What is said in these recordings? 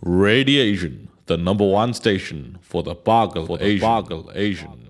Radiation, the number one station for the Bargal Asian.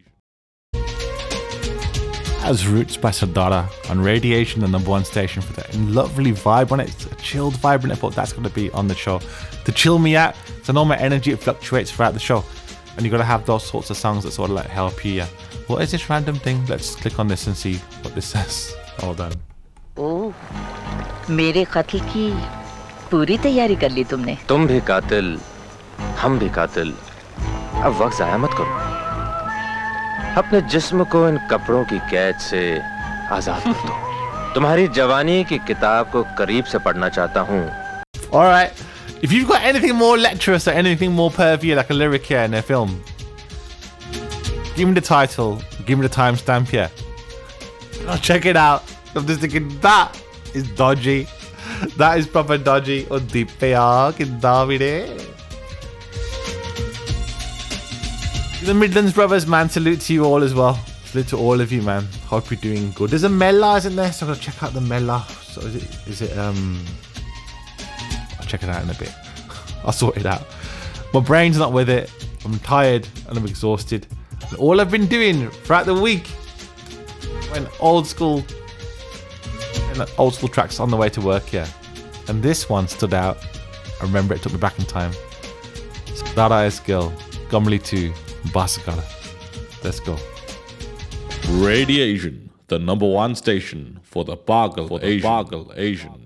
As Roots by Sardara on Radiation, the number one station for the lovely vibe on it. It's a chilled vibe, and I thought that's going to be on the show to chill me out. So I know my energy, it fluctuates throughout the show, and you got to have those sorts of songs that sort of like help you. What is this random thing? Let's click on this and see what this says. Hold on. ओह, मेरे कत्ल की पूरी तैयारी कर ली तुमने? तुम भी कातिल, हम भी कातिल। अब वक्त ज़ाया मत करो। अपने जिस्म को इन कपड़ों की कैद से आजाद कर दो। तुम्हारी जवानी की किताब को करीब से पढ़ना चाहता हूँ। All right. If you've got anything more lecherous or anything more pervy, like a lyric here in a film, give me the title, give me the timestamp here. I'll check it out. I'm just thinking, that is dodgy. That is proper dodgy. Oh, deep Davide. The Midlands brothers, man, salute to you all as well. Salute to all of you, man. Hope you're doing good. There's a Mela, isn't there? So I'm gonna check out the Mela. So is it I'll check it out in a bit. I'll sort it out. My brain's not with it. I'm tired and I'm exhausted. And all I've been doing throughout the week, when old school tracks on the way to work here. And this one stood out. I remember it took me back in time. Dada is Girl, Gomli 2, Basakala. Let's go. Radiation, the number one station for the Bargal Asian.